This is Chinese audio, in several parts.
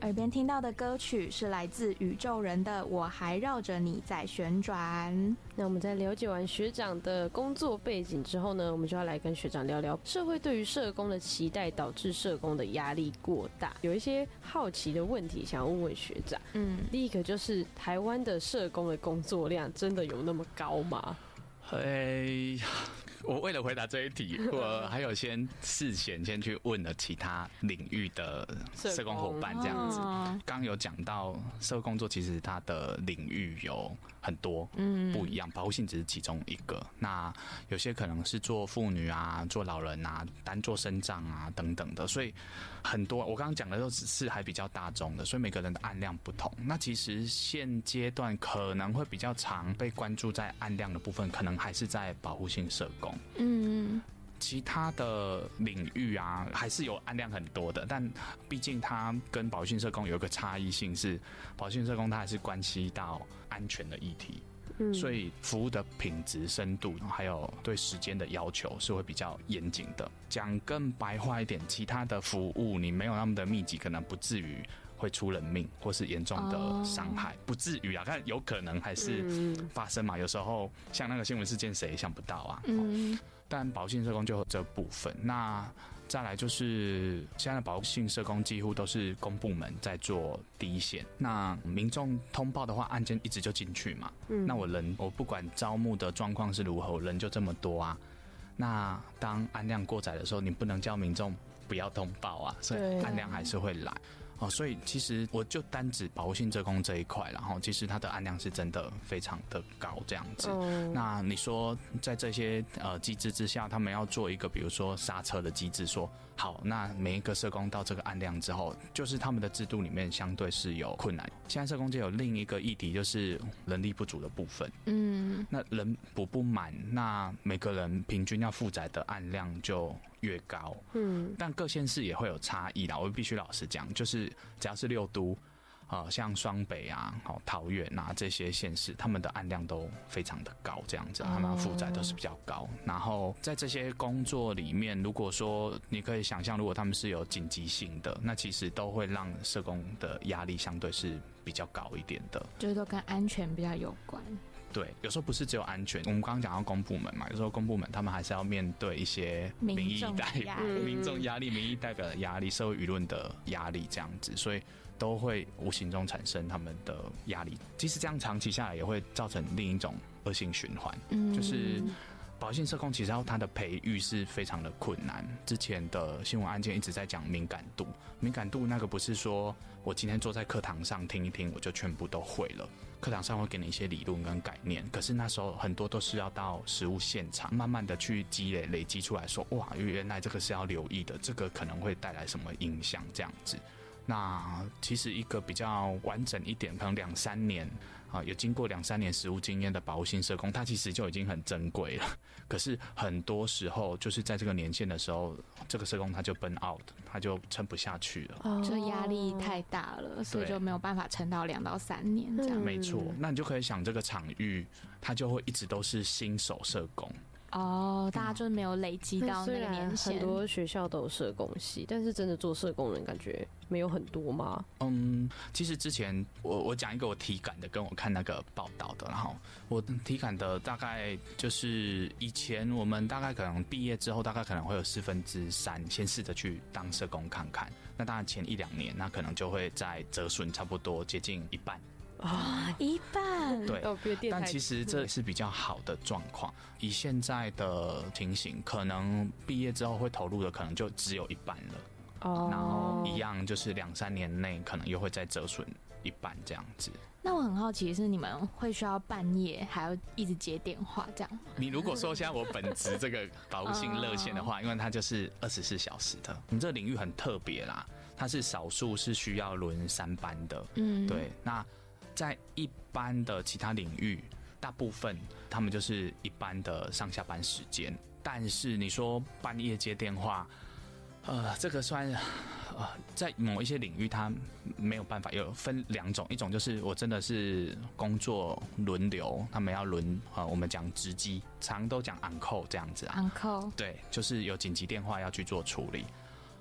耳边听到的歌曲是来自宇宙人的《我还绕着你在旋转》。 那我们在了解完学长的工作背景之后呢，我们就要来跟学长聊聊社会对于社工的期待导致社工的压力过大。有一些好奇的问题想要问问学长。第一个就是台湾的社工的工作量真的有那么高吗？ 我为了回答这一题，我还有事前先去问了其他领域的社工伙伴，这样子。刚有讲到社会工作，其实它的领域有很多不一样，保护性只是其中一个。那有些可能是做妇女啊、做老人啊、单做身障啊等等的，所以很多我刚刚讲的都只是还比较大众的，所以每个人的案量不同。那其实现阶段可能会比较常被关注在案量的部分，可能还是在保护性社工。其他的领域啊，还是有案量很多的，但毕竟它跟保护性社工有一个差异性是，保护性社工它还是关系到安全的议题。所以服务的品质、深度，还有对时间的要求是会比较严谨的。讲更白话一点，其他的服务你没有那么的密集，可能不至于会出人命或是严重的伤害，不至于啊，但有可能还是发生嘛。有时候像那个新闻事件，谁也想不到啊。但保护性社工就有这部分。那再来就是现在的保护性社工几乎都是公部门在做第一线，那民众通报的话，案件一直就进去嘛。那我不管招募的状况是如何，我人就这么多啊。那当案量过载的时候，你不能叫民众不要通报啊，所以案量还是会来。所以其实我就单指保护性社工这一块，然后其实它的案量是真的非常的高这样子。那你说在这些机制之下，他们要做一个比如说刹车的机制，说好，那每一个社工到这个案量之后，就是他们的制度里面相对是有困难。现在社工界有另一个议题，就是人力不足的部分。那人补不满，那每个人平均要负载的案量就越高。但各县市也会有差异啦，我必须老实讲，就是只要是6都像双北啊、桃园啊这些县市，他们的案量都非常的高，这样子，他们的负载都是比较高。然后在这些工作里面，如果说你可以想象，如果他们是有紧急性的，那其实都会让社工的压力相对是比较高一点的， 就是都跟安全比较有关。 对，有时候不是只有安全，我们刚刚讲到公部门嘛，有时候公部门他们还是要面对一些民意民众压力、民意代表的压力、社会舆论的压力这样子，所以都会无形中产生他们的压力。其实这样长期下来也会造成另一种恶性循环，就是保护性社工其实它的培育是非常的困难。之前的新闻案件一直在讲敏感度，敏感度那个不是说我今天坐在课堂上听一听我就全部都会了，课堂上会给你一些理论跟概念，可是那时候很多都是要到实务现场慢慢的去积累积出来说，哇，原来这个是要留意的，这个可能会带来什么影响这样子。那其实一个比较完整一点，可能2-3年有经过2-3年实务经验的保护性社工，他其实就已经很珍贵了。可是很多时候就是在这个年限的时候，这个社工他就 burn out， 他就撑不下去了， 这压力太大了，所以就没有办法撑到2到3年这样。 没错，那你就可以想这个场域，他就会一直都是新手社工。 大家就是没有累积到那个年限。 很多学校都有社工系，但是真的做社工人感觉没有很多吗？ 其实之前我讲一个我体感的，跟我看那个报道的，然后我体感的大概就是以前我们大概可能毕业之后，大概可能会有3/4先试着去当社工看看。那当然前1-2年，那可能就会在折损差不多接近一半。 一半， 对，但其实这是比较好的状况。以现在的情形，可能毕业之后会投入的可能就只有一半了。然后一样就是2-3年内可能又会再折损一半这样子。 那我很好奇是你们会需要半夜还要一直接电话这样？ 你如果说现在我本职这个保护性热线的话，因为它就是24小时的，我们这个领域很特别啦，它是少数是需要轮3班的。对，那在一般的其他领域，大部分他们就是一般的上下班时间。但是你说半夜接电话，这个算在某一些领域它没有办法，有分2种，一种就是我真的是工作轮流，他们要轮我们讲值机，常都讲 on call 这样子啊。 on call 对，就是有紧急电话要去做处理。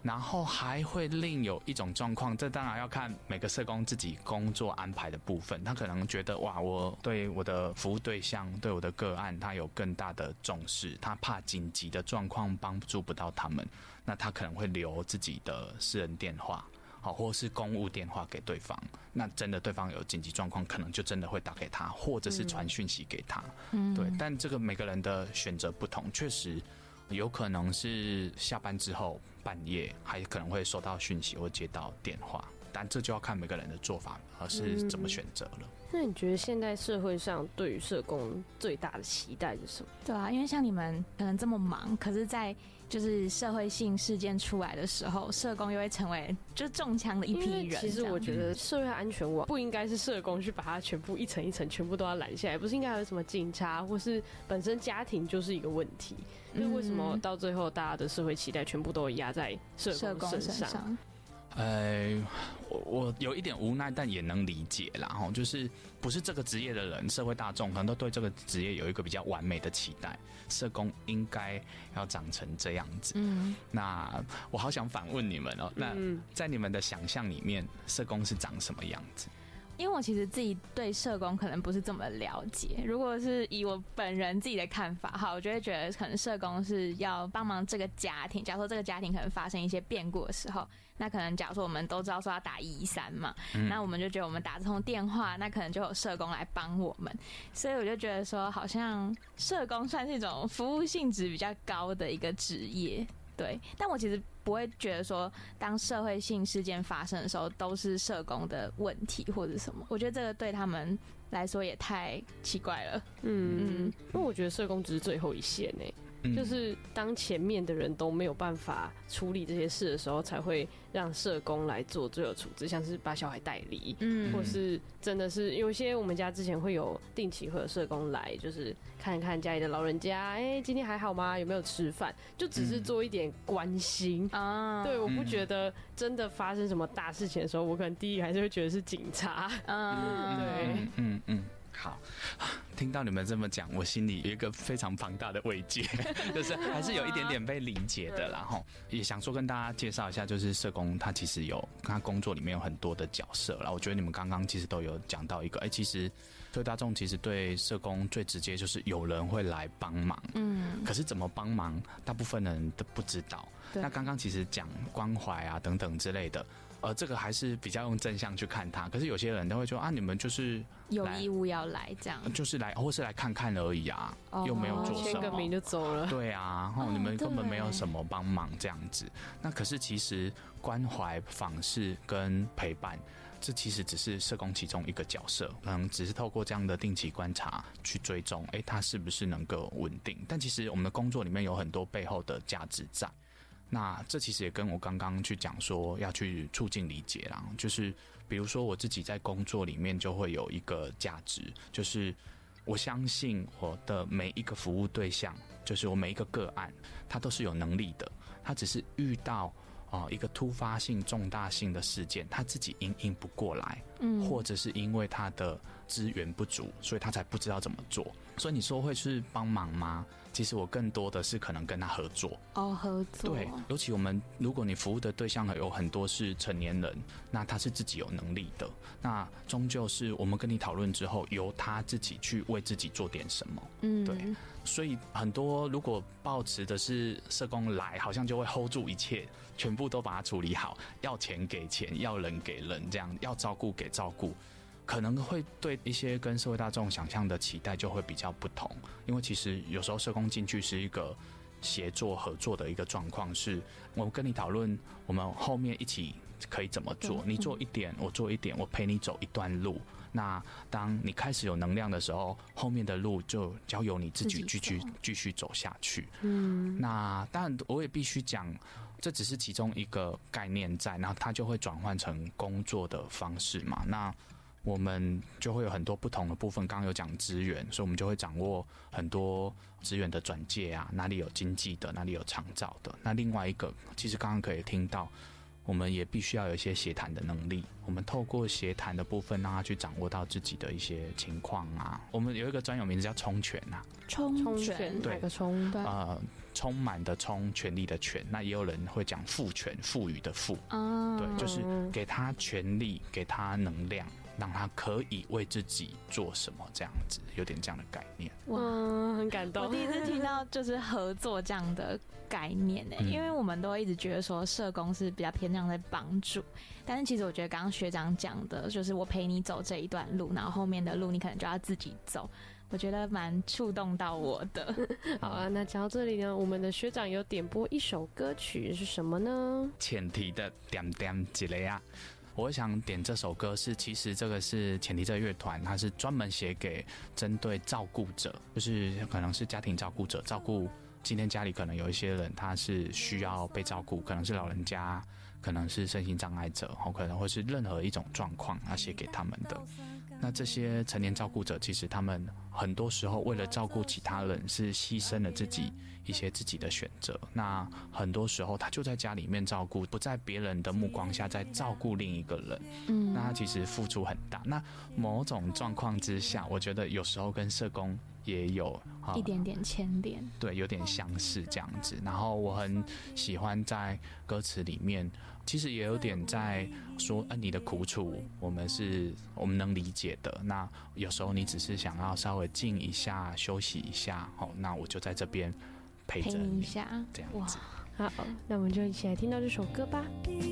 然后还会另有一种状况，这当然要看每个社工自己工作安排的部分。他可能觉得哇，我对我的服务对象、对我的个案，他有更大的重视，他怕紧急的状况帮助不到他们，那他可能会留自己的私人电话，好，或是公务电话给对方。那真的对方有紧急状况，可能就真的会打给他，或者是传讯息给他。对，但这个每个人的选择不同，确实有可能是下班之后半夜还可能会收到讯息或接到电话，但这就要看每个人的做法是怎么选择了。 那你觉得现在社会上对于社工最大的期待是什么？ 对啊，因为像你们可能这么忙，可是在就是社会性事件出来的时候，社工又会成为就中枪的一批人。 其实我觉得社会安全网不应该是社工去把它全部一层一层全部都要拦下来，不是应该有什么警察或是本身家庭就是一个问题。那为什么到最后大家的社会期待全部都压在社工身上？ 我有一点无奈，但也能理解啦。就是不是这个职业的人，社会大众可能都对这个职业有一个比较完美的期待，社工应该要长成这样子。那我好想反问你们哦，那在你们的想象里面，社工是长什么样子？ 因为我其实自己对社工可能不是这么了解，如果是以我本人自己的看法，好，我就会觉得可能社工是要帮忙这个家庭，假如说这个家庭可能发生一些变故的时候，那可能假如说我们都知道说要打113嘛，那我们就觉得我们打这通电话，那可能就有社工来帮我们，所以我就觉得说好像社工算是一种服务性质比较高的一个职业。对，但我其实不会觉得说，当社会性事件发生的时候，都是社工的问题或者什么。我觉得这个对他们来说也太奇怪了。 因为我觉得社工只是最后一线就是当前面的人都没有办法处理这些事的时候，才会让社工来做最后处置，像是把小孩带离，或是真的是有一些我们家之前会有定期会有社工来，就是看看家里的老人家，今天还好吗？有没有吃饭？就只是做一点关心啊。对，我不觉得真的发生什么大事情的时候，我可能第一还是会觉得是警察。 对，好，听到你们这么讲，我心里有一个非常庞大的慰藉，就是还是有一点点被理解的啦。也想说跟大家介绍一下，就是社工他其实有他工作里面有很多的角色啦。我觉得你们刚刚其实都有讲到一个，其实对大众其实对社工最直接就是有人会来帮忙，可是怎么帮忙，大部分人都不知道。那刚刚其实讲关怀啊等等之类的。这个还是比较用正向去看他，可是有些人都会说啊，你们就是有义务要来这样， 就是来或是来看看而已啊，又没有做什么， 签个名就走了。 对啊，你们根本没有什么帮忙这样子。那可是其实关怀、访视跟陪伴，这其实只是社工其中一个角色，可能只是透过这样的定期观察去追踪，他是不是能够稳定。但其实我们的工作里面有很多背后的价值在。那这其实也跟我刚刚去讲说要去促进理解啦，就是比如说我自己在工作里面就会有一个价值，就是我相信我的每一个服务对象，就是我每一个个案，他都是有能力的，他只是遇到一个突发性重大性的事件，他自己因应不过来，或者是因为他的资源不足，所以他才不知道怎么做。所以你说会是帮忙吗？其实我更多的是可能跟他合作。 合作。 对，尤其如果你服务的对象有很多是成年人，那他是自己有能力的，那终究是我们跟你讨论之后，由他自己去为自己做点什么。对。所以很多如果抱持的是社工来，好像就会 hold 住一切，全部都把它处理好，要钱给钱，要人给人，这样要照顾给照顾。可能会对一些跟社会大众想象的期待就会比较不同，因为其实有时候社工进去是一个协作合作的一个状况，是我跟你讨论我们后面一起可以怎么做，你做一点我做一点，我陪你走一段路，那当你开始有能量的时候，后面的路就交由你自己继续走下去。那当然我也必须讲，这只是其中一个概念在，然后它就会转换成工作的方式嘛。那我们就会有很多不同的部分，刚刚有讲资源，所以我们就会掌握很多资源的转介啊，哪里有经济的，哪里有长照的。那另外一个，其实刚刚可以听到，我们也必须要有一些协谈的能力。我们透过协谈的部分，让他去掌握到自己的一些情况啊。我们有一个专有名字叫冲拳啊， 冲拳， 对， 冲对。 充满的充，权力的权，那也有人会讲赋权，赋予的赋，对，就是给他权力，给他能量，让他可以为自己做什么，这样子，有点这样的概念。 哇，很感动。 我第一次听到就是合作这样的概念因为我们都会一直觉得说社工是比较偏向在帮助，但是其实我觉得刚刚学长讲的，就是我陪你走这一段路，然后后面的路你可能就要自己走。我觉得蛮触动到我的。 好啊，那讲到这里呢，我们的学长有点播一首歌曲，是什么呢？ 前提的点点一个啊。我想点这首歌是，其实这个是前提这个乐团，它是专门写给针对照顾者，就是可能是家庭照顾者，照顾今天家里可能有一些人他是需要被照顾，可能是老人家，可能是身心障碍者，可能会是任何一种状况，要写给他们的。那这些成年照顾者，其实他们很多时候为了照顾其他人，是牺牲了自己一些自己的选择。那很多时候他就在家里面照顾，不在别人的目光下在照顾另一个人。那他其实付出很大。那某种状况之下，我觉得有时候跟社工也有一点点牵连， 对，有点相似这样子。然后我很喜欢在歌词里面，其实也有点在说，你的苦楚我们能理解的。那有时候你只是想要稍微静一下、休息一下，那我就在这边陪着你一下， 这样子。 好，那我们就一起来听到这首歌吧。